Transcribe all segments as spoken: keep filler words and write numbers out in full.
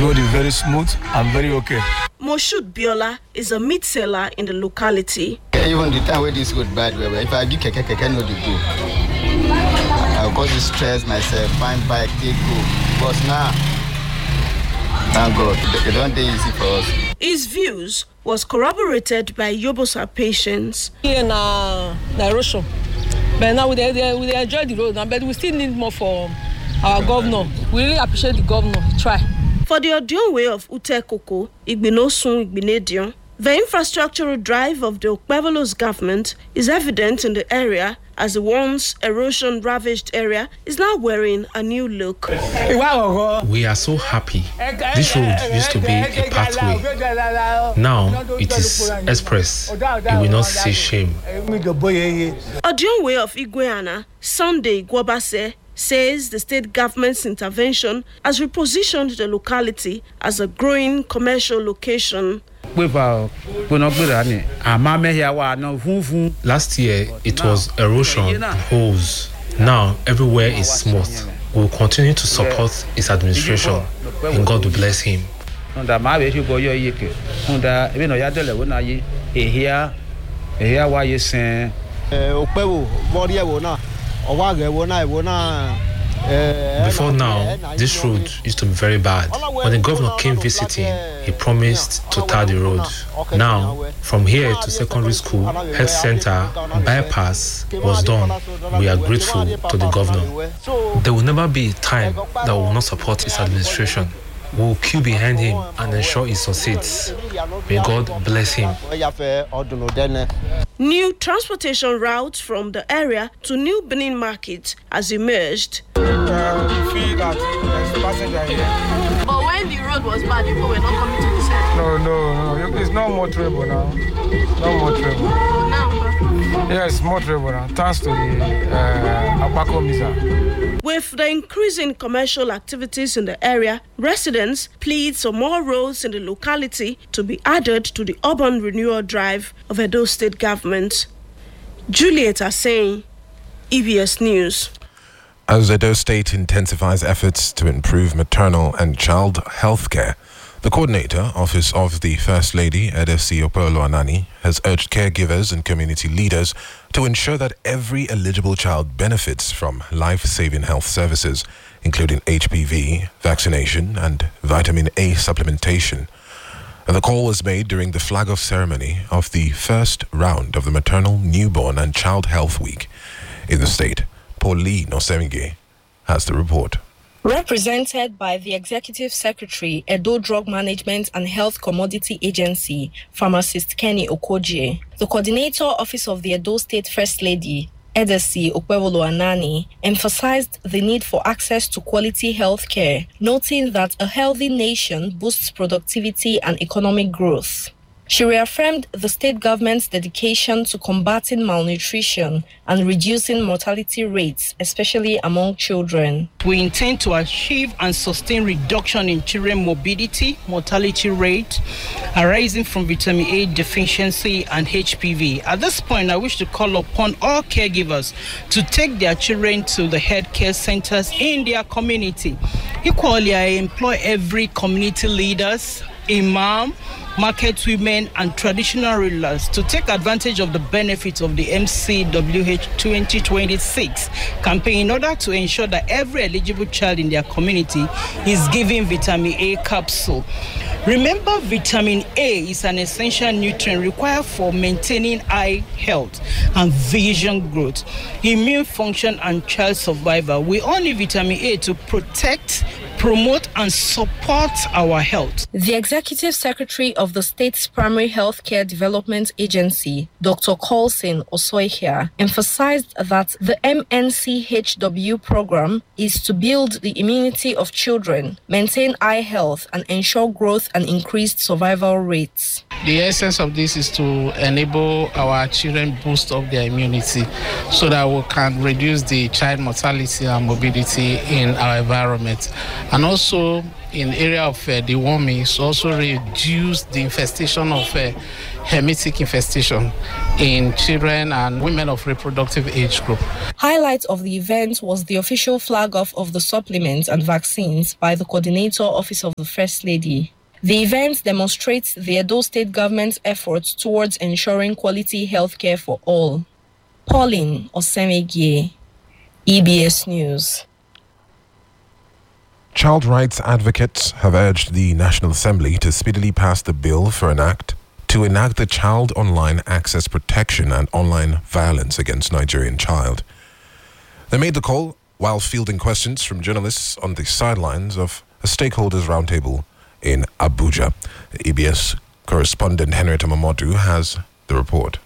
road is very smooth and very okay. Moshood Biola is a meat seller in the locality. Even the time where this road bad, if I do keke keke no dey go. I cause you stress myself, find bike, take go. But now, thank God, it don't dey easy for us. His views was corroborated by Yobosa patients. Here na na erosion, but now we they we they enjoy the road, but we still need more for our governor. We really appreciate the governor. Try. For the Odion way of Ute Koko, Igbinosun Igbinedion, the infrastructural drive of the Okpebolo's government is evident in the area as the once erosion-ravaged area is now wearing a new look. We are so happy. This road used to be a pathway. Now it is express. It will not see shame. Odion way of Igweana, Sunday Gwabase, says the state government's intervention has repositioned the locality as a growing commercial location. Last year, it was erosion and holes. Now, everywhere is smooth. We will continue to support his administration, and God will bless him. Before now, this road used to be very bad. When the governor came visiting, he promised to tar the road. Now, from here to secondary school, health center, bypass was done. We are grateful to the governor. There will never be a time that we will not support his administration. We will queue behind him and ensure he succeeds. May God bless him. New transportation routes from the area to New Benin Market has emerged. Uh, we feel that there's passenger here. But when the road was bad, people were not coming to the side. No, no, no. It's not more trouble now. No more trouble. Now? Yes, more trouble now. Thanks to the uh, Apako Misa. With the increase in commercial activities in the area, residents plead for more roads in the locality to be added to the urban renewal drive of Edo State government. Juliet Aseng, E B S News. As Edo State intensifies efforts to improve maternal and child health care, the coordinator, Office of the First Lady, Edesi Okpebolo-Anani, has urged caregivers and community leaders to ensure that every eligible child benefits from life-saving health services, including H P V, vaccination, and vitamin A supplementation. The call was made during the flag-off ceremony of the first round of the Maternal, Newborn, and Child Health Week in the state. Pauline Osemige has the report. Represented by the Executive Secretary, Edo Drug Management and Health Commodity Agency, Pharmacist Kenny Okoje, the Coordinator Office of the Edo State First Lady, Edesi Okpebolo-Anani, emphasized the need for access to quality health care, noting that a healthy nation boosts productivity and economic growth. She reaffirmed the state government's dedication to combating malnutrition and reducing mortality rates, especially among children. We intend to achieve and sustain reduction in children morbidity, mortality rate arising from vitamin A deficiency and H P V. At this point, I wish to call upon all caregivers to take their children to the health care centers in their community. Equally, I employ every community leaders, imam, market women, and traditional rulers to take advantage of the benefits of the M C W H twenty twenty-six campaign in order to ensure that every eligible child in their community is given vitamin A capsule. Remember, vitamin A is an essential nutrient required for maintaining eye health and vision growth, immune function, and child survival. We all need vitamin A to protect, promote, and support our health. The Executive Secretary of the state's Primary Health Care Development Agency, Doctor Colson Osoihia, emphasized that the M N C H W program is to build the immunity of children, maintain eye health, and ensure growth and increased survival rates. The essence of this is to enable our children boost up their immunity so that we can reduce the child mortality and morbidity in our environment. And also in the area of uh, deworming, so also reduce the infestation of uh, hermetic infestation in children and women of reproductive age group. Highlight of the event was the official flag-off of the supplements and vaccines by the Coordinator Office of the First Lady. The event demonstrates the Edo State government's efforts towards ensuring quality healthcare for all. Pauline Osemegie, E B S News. Child rights advocates have urged the National Assembly to speedily pass the bill for an act to enact the Child Online Access Protection and Online Violence Against Nigerian Child. They made the call while fielding questions from journalists on the sidelines of a stakeholders roundtable in Abuja. E B S correspondent Henrietta Mamodu has the report.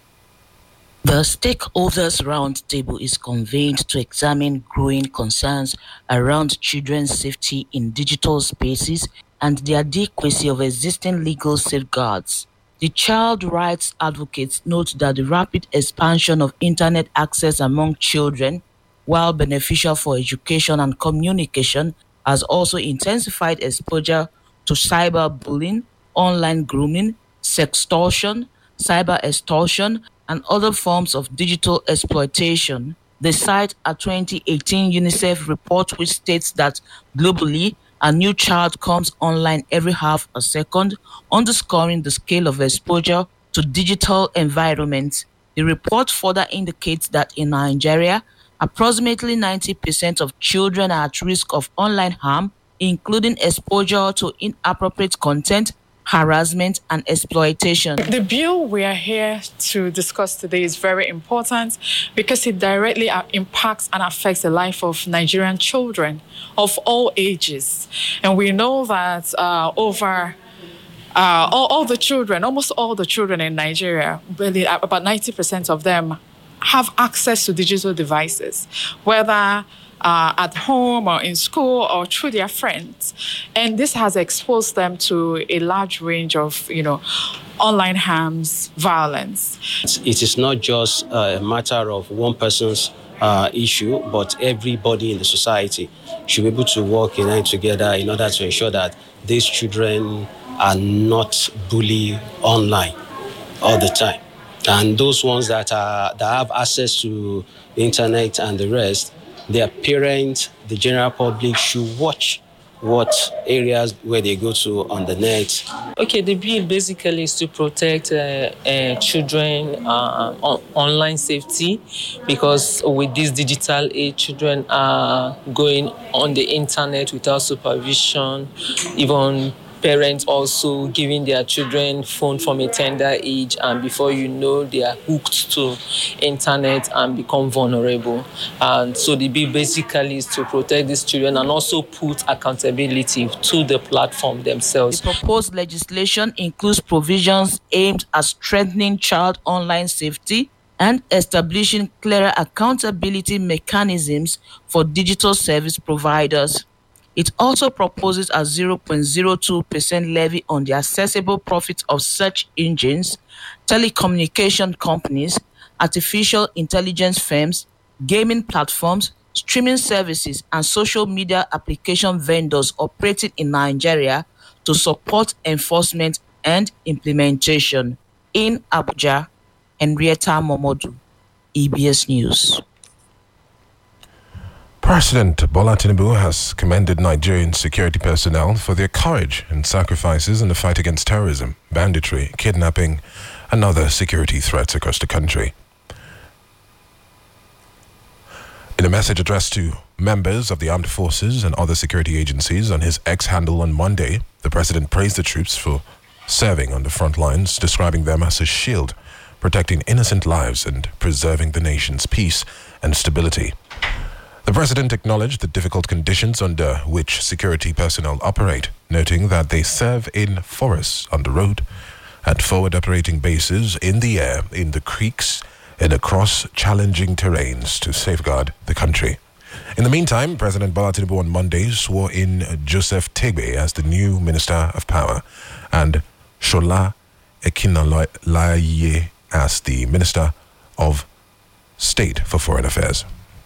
The Stakeholders Roundtable is convened to examine growing concerns around children's safety in digital spaces and the adequacy of existing legal safeguards. The child rights advocates note that the rapid expansion of internet access among children, while beneficial for education and communication, has also intensified exposure to cyberbullying, online grooming, sextortion, cyber extortion, and other forms of digital exploitation. They cite a twenty eighteen UNICEF report which states that globally, a new child comes online every half a second, underscoring the scale of exposure to digital environments. The report further indicates that in Nigeria, approximately ninety percent of children are at risk of online harm, including exposure to inappropriate content, harassment, and exploitation. The bill we are here to discuss today is very important because it directly impacts and affects the life of Nigerian children of all ages. And we know that uh, over uh, all, all the children, almost all the children in Nigeria, really about ninety percent of them have access to digital devices, whether Uh, at home or in school or through their friends. And this has exposed them to a large range of, you know, online harms, violence. It is not just a matter of one person's uh, issue, but everybody in the society should be able to work united together in order to ensure that these children are not bullied online all the time. And those ones that are that have access to the internet and the rest, their parents, the general public should watch what areas where they go to on the net. Okay, the bill basically is to protect uh, uh, children uh, on online safety, because with this digital age, children are going on the internet without supervision, even parents also giving their children phone from a tender age, and before you know, they are hooked to internet and become vulnerable. And so the bill basically is to protect these children and also put accountability to the platform themselves. The proposed legislation includes provisions aimed at strengthening child online safety and establishing clearer accountability mechanisms for digital service providers. It also proposes a zero point zero two percent levy on the accessible profits of search engines, telecommunication companies, artificial intelligence firms, gaming platforms, streaming services, and social media application vendors operating in Nigeria to support enforcement and implementation. In Abuja, Henrietta Momodu, E B S News. President Bola Tinubu has commended Nigerian security personnel for their courage and sacrifices in the fight against terrorism, banditry, kidnapping, and other security threats across the country. In a message addressed to members of the armed forces and other security agencies on his X handle on Monday, the president praised the troops for serving on the front lines, describing them as a shield, protecting innocent lives and preserving the nation's peace and stability. The president acknowledged the difficult conditions under which security personnel operate, noting that they serve in forests, on the road, at forward operating bases, in the air, in the creeks, and across challenging terrains to safeguard the country. In the meantime, President Bola Tinubu on Monday swore in Joseph Tegbe as the new Minister of Power and Shola Ekinolaye as the Minister of State for Foreign Affairs.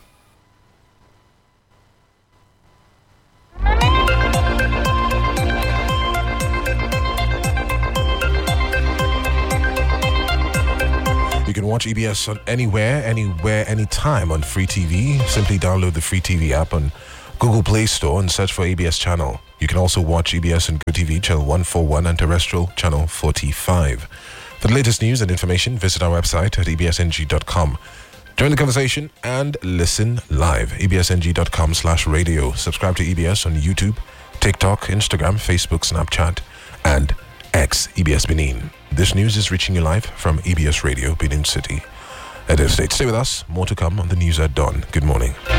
You can watch E B S on anywhere, anywhere, anytime on Free T V. Simply download the Free T V app on Google Play Store and search for E B S channel. You can also watch E B S on GoTV channel one forty-one and terrestrial channel forty-five. For the latest news and information, visit our website at e b s n g dot com. Join the conversation and listen live. e b s n g dot com slash radio. Subscribe to E B S on YouTube, TikTok, Instagram, Facebook, Snapchat, and X, E B S Benin. This news is reaching you live from E B S Radio, Benin City. Edo State. Stay with us. More to come on the news at dawn. Good morning.